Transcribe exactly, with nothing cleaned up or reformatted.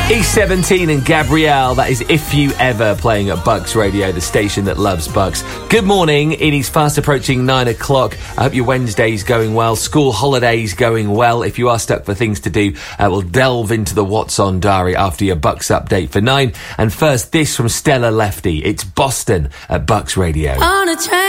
E seventeen and Gabrielle, that is If You Ever, playing at Bucks Radio, the station that loves Bucks. Good morning, it is fast approaching nine o'clock. I hope your Wednesday's going well, school holidays going well. If you are stuck for things to do, uh, we'll delve into the What's On diary after your Bucks update for nine. And first, this from Stella Lefty, it's Boston at Bucks Radio. On a train.